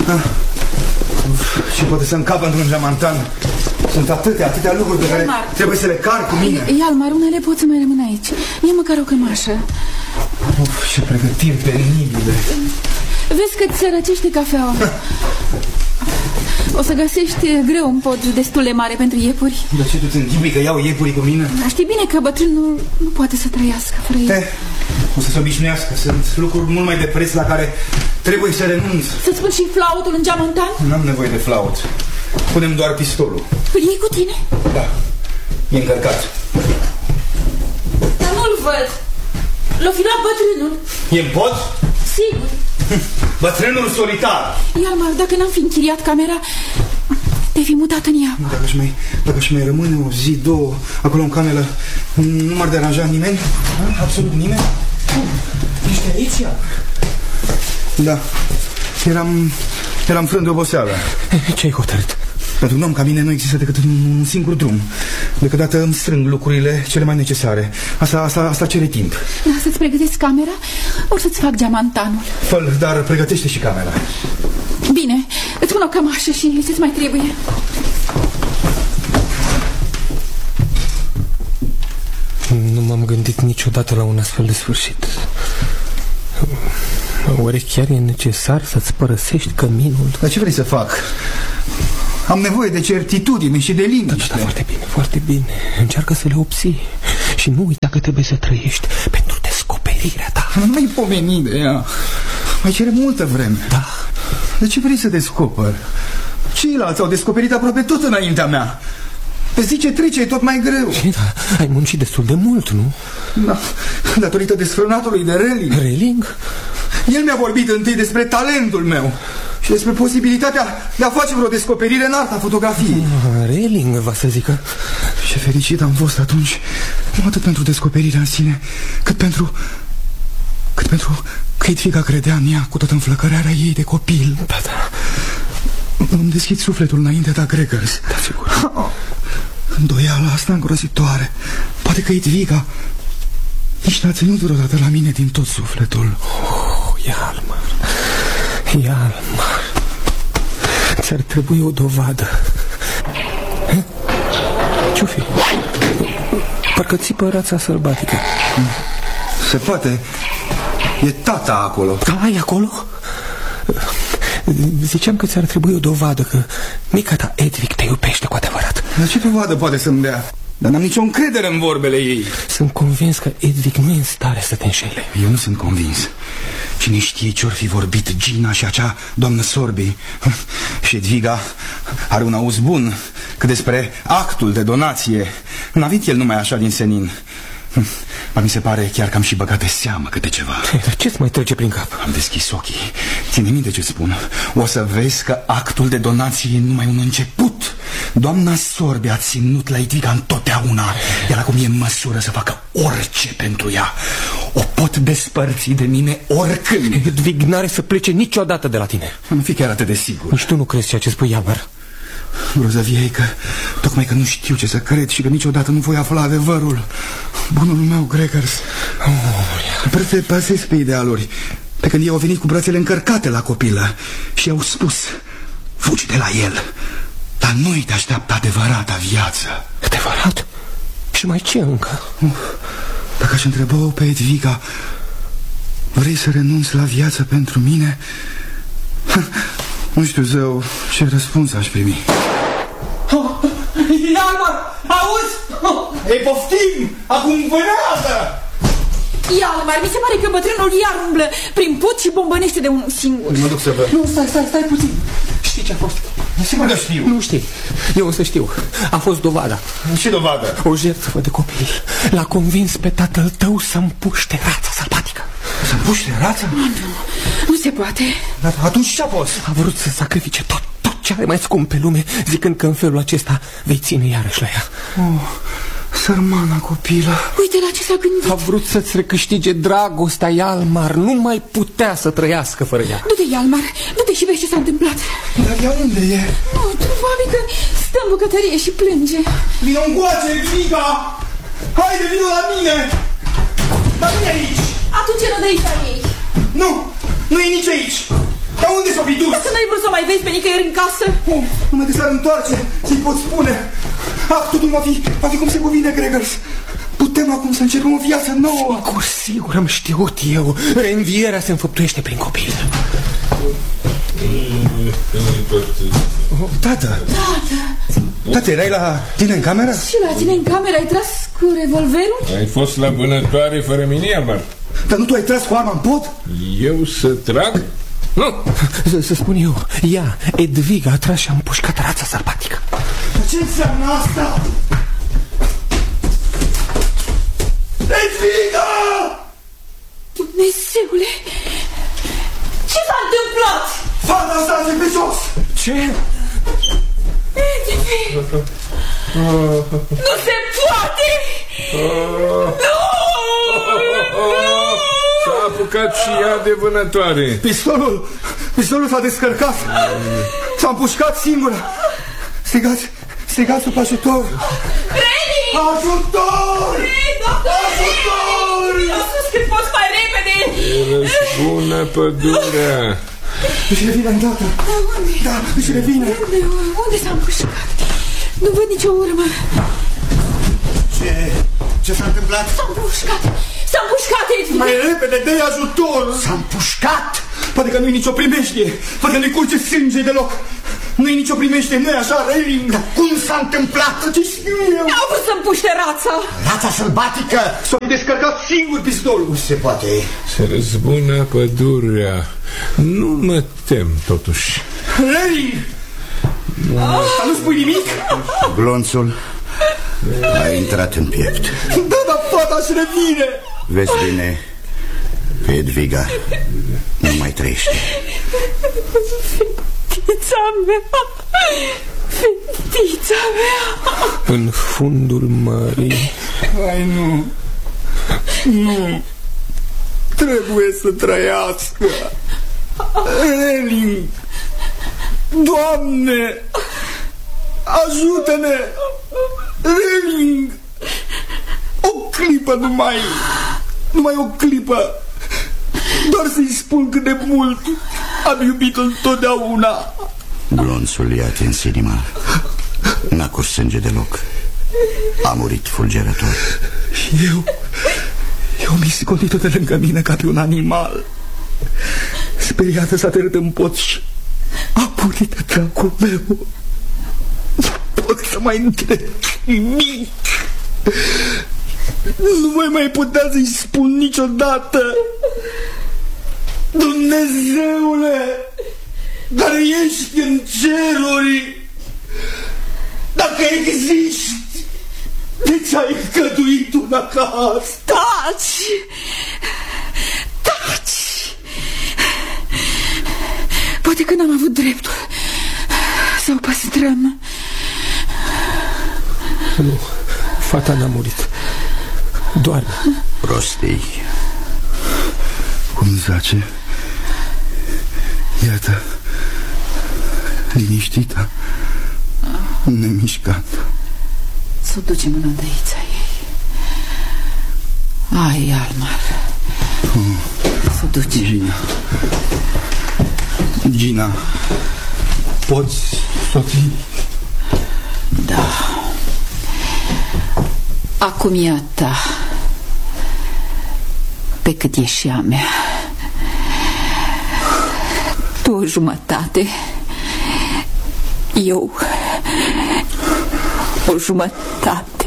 Și poate să încap într-un geamantan. Sunt atâtea lucruri pe care trebuie să le car cu mine. Ialmar, unele pot să mai rămân aici. E măcar o cămașă. Ce pregătiri penibile. Vezi că ți se răcește cafeaua. O să găsești greu un pod destul de mare pentru iepuri. Dar ce tu-ți închipui că iau iepurii cu mine? Știi bine că bătrânul nu poate să trăiască fără ei. O să se obișnuiască. Sunt lucruri mult mai de preț la care trebuie să renunț. Să-ți pun și flautul în geamantan? N-am nevoie de flaut. Punem doar pistolul. Îl iei cu tine? Da, e încărcat. Dar nu-l văd. L-o fi luat bătrânul. E în pod? Sigur. Bătrânul solitar. Ialmar, dacă n-am fi închiriat camera, te-ai fi mutat în ea. Dacă și mai rămâne o zi, două acolo în cameră, nu m-ar deranja nimeni? Absolut nimeni? Ești aici, Ialmar? Da. Eram frânt de oboseală. Ce-ai hotărât? Pentru un om ca mine nu există decât un singur drum. Decât dată îmi strâng lucrurile cele mai necesare. Asta cere timp. Da, să-ți pregătesc camera, or să-ți fac geamantanul. Fă-l, dar pregătește și camera. Bine, îți pun o cămașă și ce-ți mai trebuie. Nu m-am gândit niciodată la un astfel de sfârșit. Oare chiar e necesar să-ți părăsești căminul? Dar ce vrei să fac? Am nevoie de certitudine și de liniște. Da, foarte bine, foarte bine. Încearcă să le obții. Și nu uita că trebuie să trăiești pentru descoperirea ta. Nu mai pomeni de ea. Mai cere multă vreme. Da. De ce vrei să descoperi? Ceilalți au descoperit aproape tot înaintea mea. Pe zi ce trece e tot mai greu. Da, ai muncit destul de mult, nu? Da, datorită desfrânatului de Relling. Relling? El mi-a vorbit întâi despre talentul meu și despre posibilitatea de a face vreo descoperire în arta fotografiei. Relling, va să zică. Ce fericit am fost atunci, nu atât pentru descoperirea în sine, cât pentru că Edviga credea în ea cu toată înflăcărarea ei de copil. Da. Îmi deschid sufletul înaintea ta, Gregers. Da, sigur. Îndoiala asta îngrozitoare. Poate că Edviga nici n-a ținut vreodată la mine din tot sufletul. Ialmar, ți-ar trebui o dovadă. Ce-o fi? Parcă țipă rața sălbatică. Se poate. E tata acolo. Da, e acolo? Ziceam că ți-ar trebui o dovadă că mica ta Edvig te iubește cu adevărat. Dar ce dovadă poate să-mi dea? Dar n-am nicio încredere în vorbele ei. Sunt convins că Edvig nu e în stare să te înșele. Eu nu sunt convins. Cine știe ce-or fi vorbit Gina și acea doamnă Sorbi. Și Edviga are un auz bun că despre actul de donație n-a venit el numai așa din senin. Dar mi se pare chiar că am și băgat de seamă câte ceva. Dar ce-ți mai trece prin cap? Am deschis ochii. Ține minte ce spun. O să vezi că actul de donație e numai un început. Doamna Sorbi a ținut la Edviga întotdeauna. Iar acum e în măsură să facă orice pentru ea. O pot despărți de mine oricând. Edvig n-are să plece niciodată de la tine. Nu fi chiar atât de sigur. Nici tu nu crezi ceea ce spui, Ialmar. Grozăvia e că tocmai că nu știu ce să cred și că niciodată nu voi afla adevărul. Bunul meu, Gregers, te pasezi pe idealuri. Pe când ei au venit cu brațele încărcate la copilă și au spus: fugi de la el. Dar noi te așteaptă adevărata viață. Adevărat? Și mai ce încă? Dacă aș întreba-o pe Edviga: vrei să renunți la viață pentru mine? Nu știu, zău, ce răspuns aș primi. Ialmar, auzi? Ei, poftim! Acum vânează! Ialmar, mi se pare că bătrânul iar umblă prin put și bombănește de unul singur. Mă duc să văd. Nu, stai puțin. Știi ce a fost? Sigur că știu. Nu știi. Eu o să știu. A fost dovada. Ce dovadă? O jertfă de copil. L-a convins pe tatăl tău să împuște rața sălbatică. Să împuște rața? Nu se poate. Dar atunci ce a fost? A vrut să sacrifice tot ce are mai scump pe lume, zicând că în felul acesta vei ține iarăși la ea. Sărmana copilă. Uite la ce s-a gândit. A vrut să-ți recâștige dragostea, Ialmar. Nu mai putea să trăiască fără ea. Du-te, Ialmar, du-te și vezi ce s-a întâmplat. Dar ea unde e? Probabil că stă în bucătărie și plânge. Vino încoace, Edviga! Haide, vino la mine! Dar nu e aici! Atunci nu dă-i la ei. Nu e nici aici! Dar unde s-o fi dus? Dacă n-ai vrut să mai mai vezi pe nicăieri în casă? Numai de s-ar întoarce, ți-i pot spune. Totul va fi cum se cuvine, Gregers. Putem acum să începem o viață nouă. Sigur, am știut eu. Reînvierea se înfăptuiește prin copil. Tată! Tată, erai la tine în cameră? Și la tine în cameră ai tras cu revolverul? Ai fost la vânătoare fără mine, Almar? Dar nu tu ai tras cu arma în pod? Eu să trag? Nu! Să spun eu, ea, Edviga, a tras și a împușcat rața sălbatică. Ce înseamnă asta? Edviga! Dumnezeule! Ce s-a întâmplat? Fata asta de pe jos! Ce? Nu se poate! Nu! S-a apucat și ea de vânătoare. Pistolul s-a descărcat. S-a împușcat singură. Strigați sub ajutor. Reni! Ajutor! Ajutor! Eu sus cât poți mai repede! Răzbună pădurea. Își revine îndată. Da, își revine. Unde s-a împușcat? Nu văd nicio urmă. Ce s-a întâmplat? S-a împușcat, Edviga. Mai repede, dă-i ajutor. S-a împușcat? Poate că nu-i nicio primejdie. Poate că nu-i curge sânge deloc. Nu-i nicio primejdie, nu-i așa, Reiling? Dar cum s-a întâmplat? Ce știu eu? N-au vrut să împuște rața. Rața sălbatică? S-a descărcat singur pistolul. Nu se poate. Se răzbună pădurea. Nu mă tem, totuși. Reiling! Dar nu spui nimic? Glonțul a intrat în piept. Da, dar fata-și revine. Vezi bine, Edviga nu mai trăiește. Fetița mea. Fetița mea. În fundul mării. Ai, nu. Nu. Trebuie să trăiască. Reiling. Doamne, ajută-ne. Reiling. O clipă numai o clipă. Doar să-i spun cât de mult am iubit-o întotdeauna. Glonțul i-a atins inima. N-a curs sânge deloc. A murit fulgerător. Eu mi-i scotit-o de lângă mine ca pe un animal. Speriată s-a tărât în pot și a purit de dracul meu. Nu pot să mai întreb nimic. Nu voi mai putea să-i spun niciodată. Dumnezeule, dar ești în ceruri. Dacă existi, de ce ai căduit una ca asta? Taci! Poate că n-am avut dreptul să o păstrăm. Nu, fata n-a murit. Doarme. Prostii. Cum zace? Iată, liniștită, nemișcată. Să o ducem în odăița ei. Ai, Almar. Să o ducem. Gina, poți soți? Da. Acum e a ta, pe cât e și a mea. Tu o jumătate, eu o jumătate.